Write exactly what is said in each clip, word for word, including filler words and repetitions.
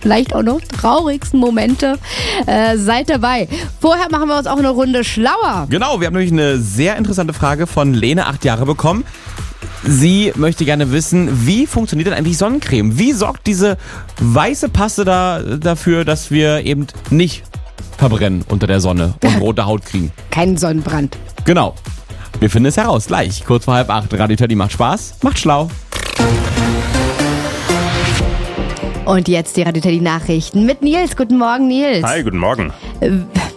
vielleicht auch noch traurigsten Momente. Äh, seid dabei. Vorher machen wir uns auch eine Runde schlauer. Genau, wir haben nämlich eine sehr interessante Frage von Lene, acht Jahre, bekommen. Sie möchte gerne wissen, wie funktioniert denn eigentlich Sonnencreme? Wie sorgt diese weiße Paste da dafür, dass wir eben nicht verbrennen unter der Sonne und rote Haut kriegen? Kein Sonnenbrand. Genau. Wir finden es heraus. Gleich, kurz vor halb acht. Radio Teddy macht Spaß, macht schlau. Und jetzt die Radio Teddy Nachrichten mit Nils. Guten Morgen, Nils. Hi, guten Morgen. Äh,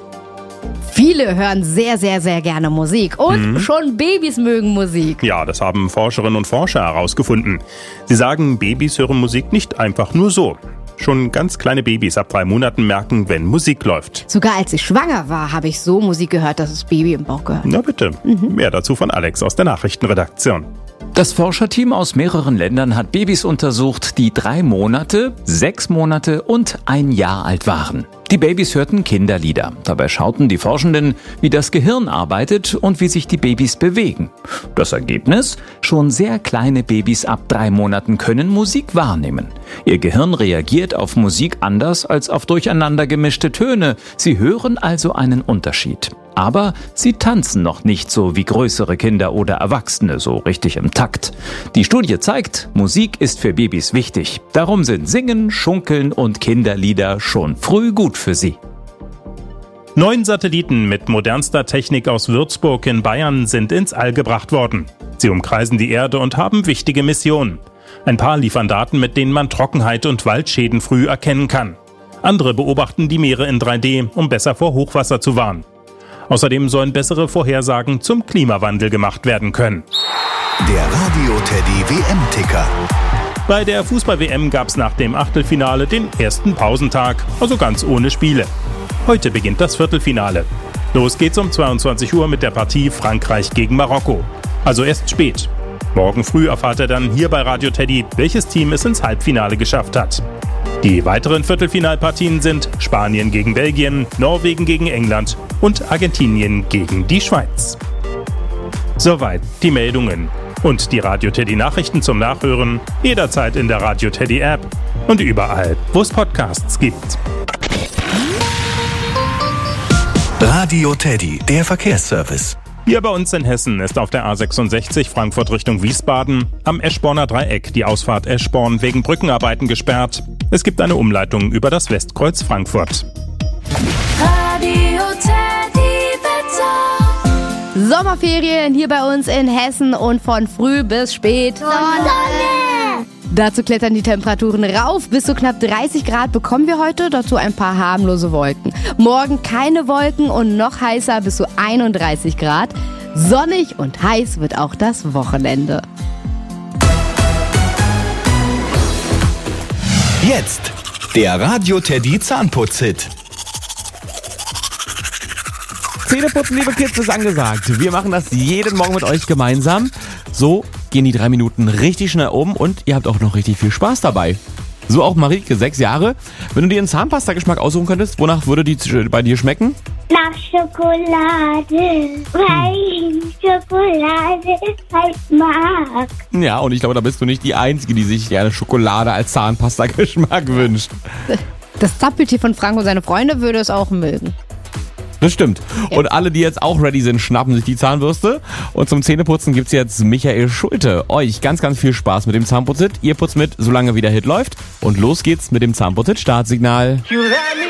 Viele hören sehr, sehr, sehr gerne Musik. Und mhm. schon Babys mögen Musik. Ja, das haben Forscherinnen und Forscher herausgefunden. Sie sagen, Babys hören Musik nicht einfach nur so. Schon ganz kleine Babys ab drei Monaten merken, wenn Musik läuft. Sogar als ich schwanger war, habe ich so Musik gehört, dass das Baby im Bauch gehört. Na bitte. Mhm. Mehr dazu von Alex aus der Nachrichtenredaktion. Das Forscherteam aus mehreren Ländern hat Babys untersucht, die drei Monate, sechs Monate und ein Jahr alt waren. Die Babys hörten Kinderlieder. Dabei schauten die Forschenden, wie das Gehirn arbeitet und wie sich die Babys bewegen. Das Ergebnis? Schon sehr kleine Babys ab drei Monaten können Musik wahrnehmen. Ihr Gehirn reagiert auf Musik anders als auf durcheinander gemischte Töne. Sie hören also einen Unterschied. Aber sie tanzen noch nicht so wie größere Kinder oder Erwachsene, so richtig im Takt. Die Studie zeigt, Musik ist für Babys wichtig. Darum sind Singen, Schunkeln und Kinderlieder schon früh gut für sie. Neun Satelliten mit modernster Technik aus Würzburg in Bayern sind ins All gebracht worden. Sie umkreisen die Erde und haben wichtige Missionen. Ein paar liefern Daten, mit denen man Trockenheit und Waldschäden früh erkennen kann. Andere beobachten die Meere in drei D, um besser vor Hochwasser zu warnen. Außerdem sollen bessere Vorhersagen zum Klimawandel gemacht werden können. Der Radio Teddy W M-Ticker. Bei der Fußball-W M gab es nach dem Achtelfinale den ersten Pausentag, also ganz ohne Spiele. Heute beginnt das Viertelfinale. Los geht's um zweiundzwanzig Uhr mit der Partie Frankreich gegen Marokko. Also erst spät. Morgen früh erfahrt ihr dann hier bei Radio Teddy, welches Team es ins Halbfinale geschafft hat. Die weiteren Viertelfinalpartien sind Spanien gegen Belgien, Norwegen gegen England und Argentinien gegen die Schweiz. Soweit die Meldungen. Und die Radio Teddy Nachrichten zum Nachhören jederzeit in der Radio Teddy App und überall, wo es Podcasts gibt. Radio Teddy, der Verkehrsservice. Hier bei uns in Hessen ist auf der A sechsundsechzig Frankfurt Richtung Wiesbaden am Eschborner Dreieck die Ausfahrt Eschborn wegen Brückenarbeiten gesperrt. Es gibt eine Umleitung über das Westkreuz Frankfurt. Radio Teddy Wetter. Sommerferien hier bei uns in Hessen und von früh bis spät. Sonne! Dazu klettern die Temperaturen rauf. Bis zu knapp dreißig Grad bekommen wir heute. Dazu ein paar harmlose Wolken. Morgen keine Wolken und noch heißer bis zu einunddreißig Grad. Sonnig und heiß wird auch das Wochenende. Jetzt der Radio Teddy Zahnputz-Hit. Zähneputzen, liebe Kids, ist angesagt. Wir machen das jeden Morgen mit euch gemeinsam. So gehen die drei Minuten richtig schnell um und ihr habt auch noch richtig viel Spaß dabei. So auch Marieke, sechs Jahre. Wenn du dir einen Zahnpasta-Geschmack aussuchen könntest, wonach würde die bei dir schmecken? Nach Schokolade, weil ich Schokolade halt mag. Ja, und ich glaube, da bist du nicht die Einzige, die sich gerne Schokolade als Zahnpasta-Geschmack wünscht. Das Zappeltier von Frank und seine Freunde würde es auch mögen. Das stimmt. Und alle, die jetzt auch ready sind, schnappen sich die Zahnbürste. Und zum Zähneputzen gibt's jetzt Michael Schulte. Euch ganz, ganz viel Spaß mit dem Zahnputz-Hit. Ihr putzt mit, solange wie der Hit läuft. Und los geht's mit dem Zahnputz-Hit-Startsignal. You let me